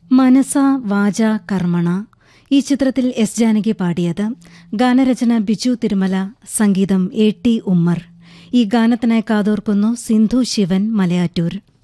മനസ വാച കർമ്മണ ഈ ചിത്രത്തിൽ എസ് ജാനകി പാടിയത്. ഗാനരചന ബിജു തിരുമല, സംഗീതം എ ടി ഉമ്മർ. ഈ ഗാനത്തിനായി കാതോർക്കുന്നു സിന്ധു ശിവൻ മലയാറ്റൂർ.